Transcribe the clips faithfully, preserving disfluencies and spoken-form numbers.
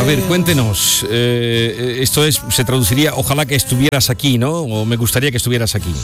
ver, cuéntenos, eh, esto es, se traduciría, ojalá que estuvieras aquí, ¿no? O me gustaría que estuvieras aquí.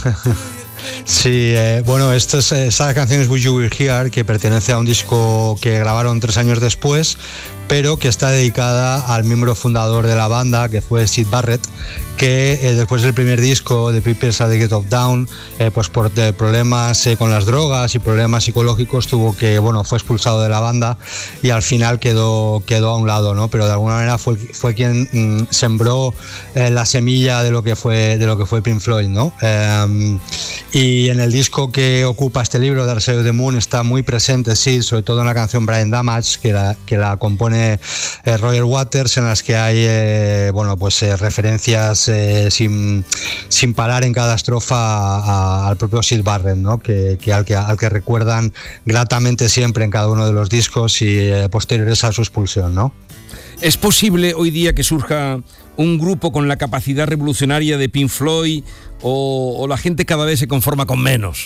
Sí, eh, bueno, esta, es, esta canción es Wish You Were Here, que pertenece a un disco que grabaron tres años después, pero que está dedicada al miembro fundador de la banda, que fue Syd Barrett, que eh, después del primer disco de People's Addict of Down, eh, pues por de problemas eh, con las drogas y problemas psicológicos, tuvo que, bueno, fue expulsado de la banda y al final quedó, quedó a un lado, ¿no? Pero de alguna manera fue, fue quien mm, sembró eh, la semilla de lo que fue, de lo que fue Pink Floyd, ¿no? Eh, y en el disco que ocupa este libro, Dark Side of the Moon, está muy presente, sí, sobre todo en la canción Brain Damage, que la, que la compone eh, Roger Waters, en las que hay eh, bueno, pues eh, referencias eh, sin, sin parar en cada estrofa a, a, al propio Syd Barrett, ¿no? que, que, al que al que recuerdan gratamente siempre en cada uno de los discos y eh, posteriores a su expulsión, ¿no? ¿Es posible hoy día que surja un grupo con la capacidad revolucionaria de Pink Floyd o, o la gente cada vez se conforma con menos?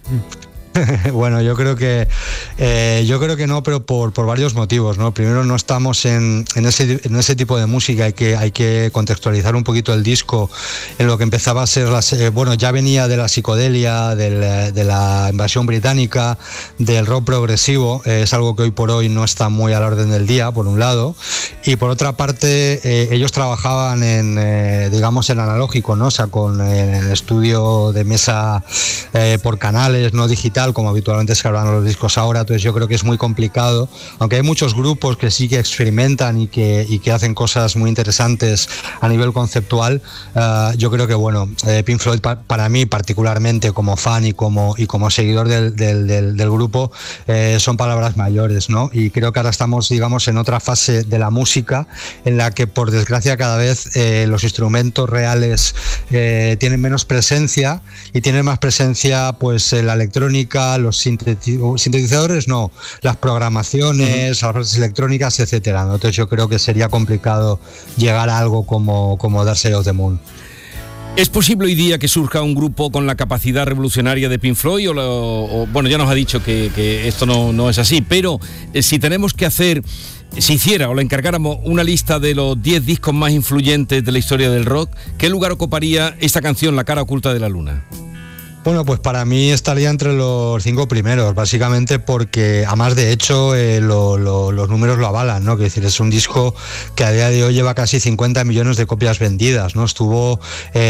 Bueno, yo creo que eh, yo creo que no, pero por, por varios motivos, ¿no? Primero, no estamos en, en, ese, en ese tipo de música, hay que, hay que contextualizar un poquito el disco en lo que empezaba a ser, la, eh, bueno, ya venía de la psicodelia, del, de la invasión británica, del rock progresivo, eh, es algo que hoy por hoy no está muy a la orden del día, por un lado, y por otra parte, eh, ellos trabajaban en, eh, digamos, en analógico, ¿no? O sea, con eh, el estudio de mesa eh, por canales, no digital, como habitualmente se graban los discos ahora. Entonces yo creo que es muy complicado, aunque hay muchos grupos que sí que experimentan y que, y que hacen cosas muy interesantes a nivel conceptual. Uh, yo creo que bueno, eh, Pink Floyd pa- para mí particularmente como fan y como, y como seguidor del, del, del, del grupo eh, son palabras mayores, ¿no? Y creo que ahora estamos, digamos, en otra fase de la música en la que por desgracia cada vez eh, los instrumentos reales eh, tienen menos presencia y tienen más presencia pues eh, la electrónica, los sintetizadores, no, las programaciones, uh-huh. las redes electrónicas, etcétera, ¿no? Entonces yo creo que sería complicado llegar a algo como, como Dark Side of the Moon. ¿Es posible hoy día que surja un grupo con la capacidad revolucionaria de Pink Floyd? O, lo, o bueno, ya nos ha dicho que, que esto no, no es así, pero eh, si tenemos que hacer, si hiciera o le encargáramos una lista de los diez discos más influyentes de la historia del rock, ¿qué lugar ocuparía esta canción, La cara oculta de la luna? Bueno, pues para mí estaría entre los cinco primeros, básicamente porque, además de hecho, eh, lo, lo, los números lo avalan, ¿no? Quiero decir, es un disco que a día de hoy lleva casi cincuenta millones de copias vendidas, ¿no? Estuvo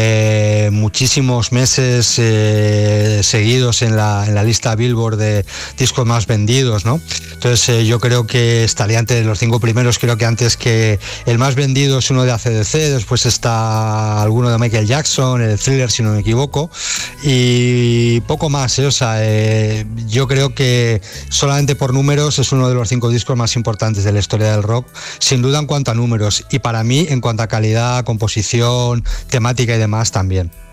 eh, muchísimos meses eh, seguidos en la, en la lista Billboard de discos más vendidos, ¿no? Entonces eh, yo creo que estaría entre los cinco primeros. Creo que antes que el más vendido es uno de A C D C, después está alguno de Michael Jackson, el Thriller, si no me equivoco, y Y poco más, ¿eh? O sea, eh, yo creo que solamente por números es uno de los cinco discos más importantes de la historia del rock, sin duda en cuanto a números, y para mí en cuanto a calidad, composición, temática y demás también.